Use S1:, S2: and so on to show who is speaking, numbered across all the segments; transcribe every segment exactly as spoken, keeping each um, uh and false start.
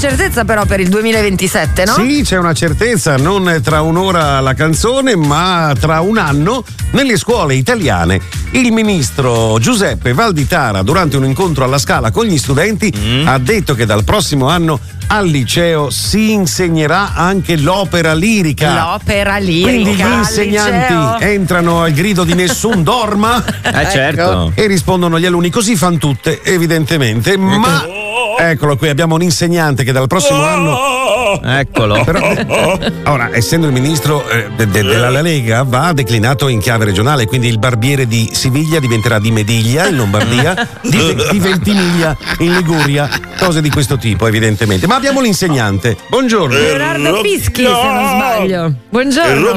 S1: certezza però per il duemilaventisette, no?
S2: Sì, c'è una certezza, non tra un'ora la canzone, ma tra un anno nelle scuole italiane. Il ministro Giuseppe Valditara, durante un incontro alla Scala con gli studenti, mm. ha detto che dal prossimo anno al liceo si insegnerà anche l'opera lirica.
S1: L'opera lirica.
S2: Quindi gli insegnanti entrano al grido di nessun dorma.
S3: Eh certo.
S2: E rispondono gli alunni, così fan tutte, evidentemente. Ma eccolo qui, abbiamo un insegnante che dal prossimo anno.
S3: Eccolo.
S2: Però, ora, essendo il ministro eh, de- de- della Lega, va declinato in chiave regionale, quindi il barbiere di Siviglia diventerà di Mediglia in Lombardia, di, di Ventimiglia in Liguria, cose di questo tipo, evidentemente. Ma abbiamo l'insegnante. Buongiorno.
S1: Leonardo Fischi, se non sbaglio. Buongiorno.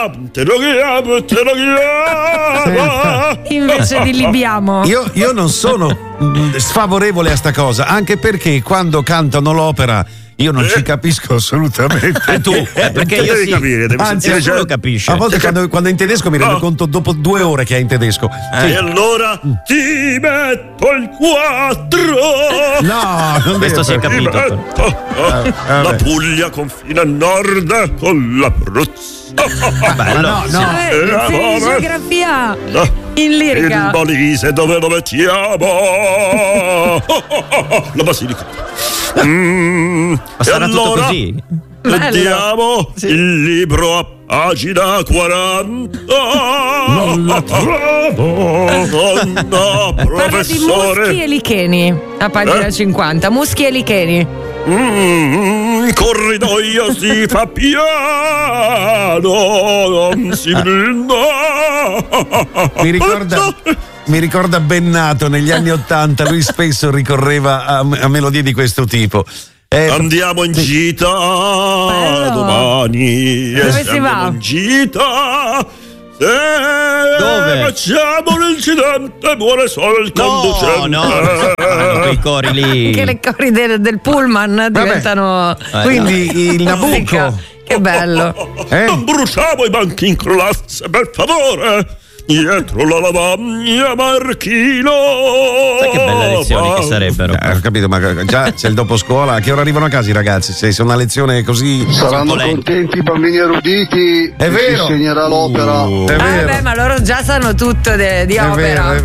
S1: Invece di Libiamo.
S2: Io, io non sono sfavorevole a sta cosa, anche perché quando cantano l'opera io non eh? ci capisco assolutamente.
S3: E tu? Eh, perché io devi sì. capire, devi
S2: Anzi,
S3: sentire, lo capisce.
S2: A volte quando, quando è in tedesco mi rendo no. conto dopo due ore che è in tedesco.
S4: Eh. Sì. E allora ti metto il quattro.
S2: No, non
S3: questo si è capito.
S4: Metto, oh, eh, la Puglia confina a nord con l'Abruzzo.
S2: Vabbè, no, no.
S1: Cioè, eh, geografia no. in lirica.
S4: Il Molise dove lo mettiamo? La Basilica. Mm,
S3: Ma sarà
S4: e
S3: tutto
S4: allora
S3: così?
S4: Vediamo sì. il libro a pagina quaranta.
S2: Non la trovo.
S4: No, professore.
S1: Muschi e licheni a pagina eh? cinquanta. Muschi e licheni.
S4: Mm, il corridoio si fa piano, non si brinda.
S2: Mi ricorda Mi ricorda Bennato negli anni Ottanta, lui spesso ricorreva a, a melodie di questo tipo. Eh,
S4: Andiamo in gita
S1: bello.
S4: domani.
S1: Dove si va?
S4: In gita. Se
S3: Dove?
S4: facciamo l'incidente muore solo il
S3: no,
S4: conducente.
S3: No, no, quei cori lì.
S1: Che le cori del, del pullman diventano.
S2: Vabbè. Quindi il Nabucco.
S1: Che bello.
S4: Eh? Non bruciamo i banchi in classe, per favore. Dietro la lavagna Marchino.
S3: Sai che belle lezioni che sarebbero.
S2: Eh, ho capito, ma già c'è il dopo scuola. A che ora arrivano a casa i ragazzi? Se sono una lezione così.
S5: Saranno contenti i bambini eruditi.
S2: È vero.
S5: Si insegnerà l'opera.
S2: Uh, è
S1: Ah,
S2: vero.
S1: beh, ma loro già sanno tutto de, di
S2: è
S1: opera.
S2: Vero, è